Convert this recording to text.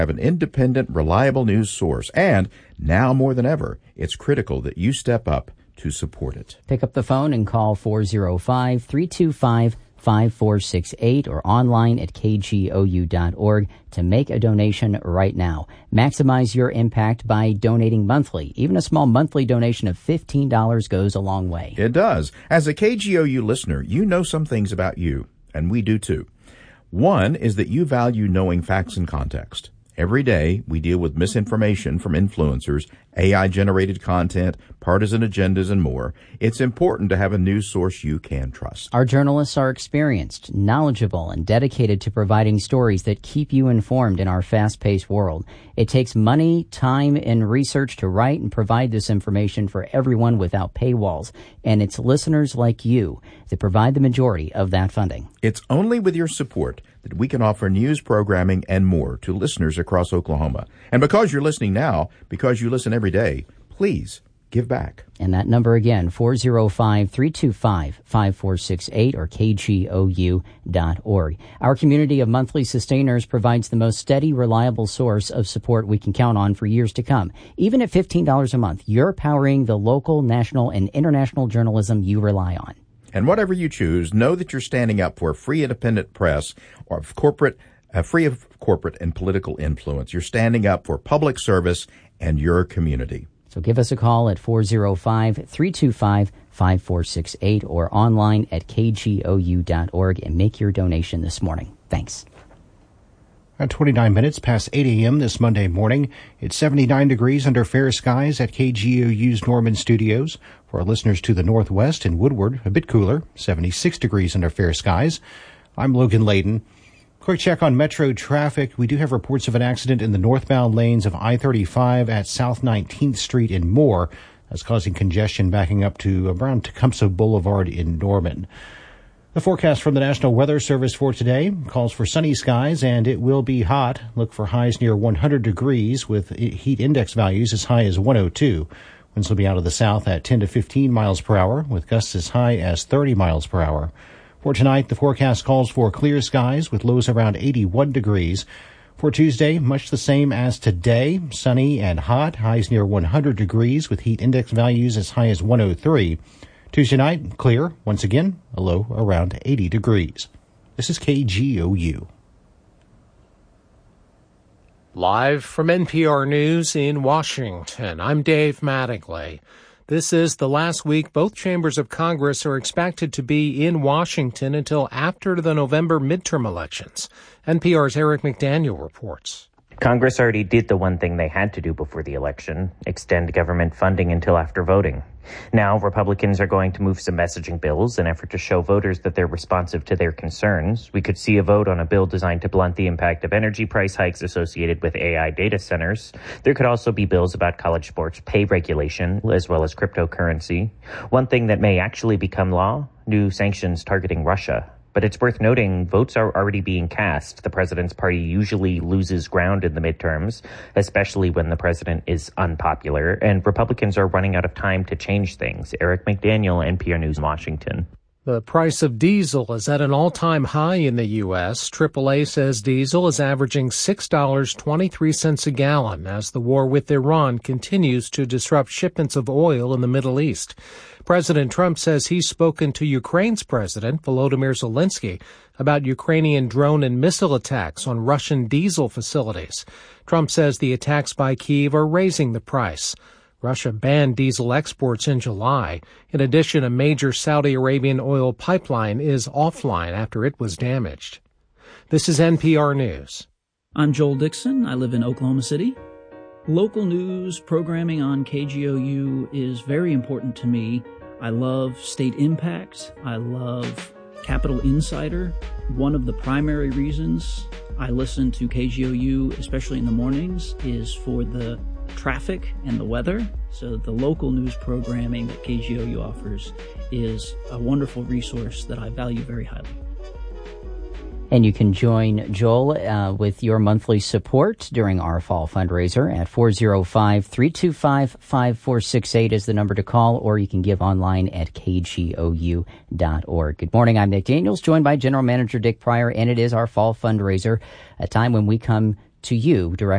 Have an independent, reliable news source. And now more than ever, it's critical that you step up to support it. Pick up the phone and call 405-325-5468 or online at kgou.org to make a donation right now. Maximize your impact by donating monthly. Even a small monthly donation of $15 goes a long way. It does. As a KGOU listener, you know some things about you, and we do too. One is that you value knowing facts and context. Every day, we deal with misinformation from influencers, AI-generated content, partisan agendas, and more. It's important to have a news source you can trust. Our journalists are experienced, knowledgeable, and dedicated to providing stories that keep you informed in our fast-paced world. It takes money, time, and research to write and provide this information for everyone without paywalls, and it's listeners like you that provide the majority of that funding. It's only with your support that we can offer news programming and more to listeners across Oklahoma. And because you're listening now, because you listen every day, please give back. And that number again, 405-325-5468 or kgou.org. Our community of monthly sustainers provides the most steady, reliable source of support we can count on for years to come. Even at $15 a month, you're powering the local, national, and international journalism you rely on. And whatever you choose, know that you're standing up for a free independent press or free of corporate and political influence. You're standing up for public service and your community. So give us a call at 405-325-5468 or online at kgou.org and make your donation this morning. Thanks. At 29 minutes past 8 a.m. this Monday morning, it's 79 degrees under fair skies at KGOU's Norman Studios. For our listeners to the northwest in Woodward, a bit cooler, 76 degrees under fair skies. I'm Logan Layden. Quick check on Metro traffic. We do have reports of an accident in the northbound lanes of I-35 at South 19th Street in Moore. That's causing congestion backing up to around Tecumseh Boulevard in Norman. The forecast from the National Weather Service for today calls for sunny skies, and it will be hot. Look for highs near 100 degrees with heat index values as high as 102. Winds will be out of the south at 10 to 15 miles per hour, with gusts as high as 30 miles per hour. For tonight, the forecast calls for clear skies with lows around 81 degrees. For Tuesday, much the same as today, sunny and hot, highs near 100 degrees with heat index values as high as 103. Tuesday night, clear, once again, a low around 80 degrees. This is KGOU. Live from NPR News in Washington, I'm Dave Mattingly. This is the last week both chambers of Congress are expected to be in Washington until after the November midterm elections. NPR's Eric McDaniel reports. Congress already did the one thing they had to do before the election, extend government funding until after voting. Now, Republicans are going to move some messaging bills in an effort to show voters that they're responsive to their concerns. We could see a vote on a bill designed to blunt the impact of energy price hikes associated with AI data centers. There could also be bills about college sports pay regulation, as well as cryptocurrency. One thing that may actually become law, new sanctions targeting Russia. But it's worth noting votes are already being cast. The president's party usually loses ground in the midterms, especially when the president is unpopular, and Republicans are running out of time to change things. Eric McDaniel, NPR News, Washington. The price of diesel is at an all-time high in the U.S. AAA says diesel is averaging $6.23 a gallon as the war with Iran continues to disrupt shipments of oil in the Middle East. President Trump says he's spoken to Ukraine's president, Volodymyr Zelensky, about Ukrainian drone and missile attacks on Russian diesel facilities. Trump says the attacks by Kyiv are raising the price. Russia banned diesel exports in July. In addition, a major Saudi Arabian oil pipeline is offline after it was damaged. This is NPR News. I'm Joel Dixon. I live in Oklahoma City. Local news programming on KGOU is very important to me. I love State Impact. I love Capital Insider. One of the primary reasons I listen to KGOU, especially in the mornings, is for the traffic and the weather. So the local news programming that KGOU offers is a wonderful resource that I value very highly. And you can join Joel with your monthly support during our fall fundraiser at 405-325-5468 is the number to call, or you can give online at kgou.org. Good morning, I'm Nick Daniels, joined by General Manager Dick Pryor, and it is our fall fundraiser, a time when we come to you directly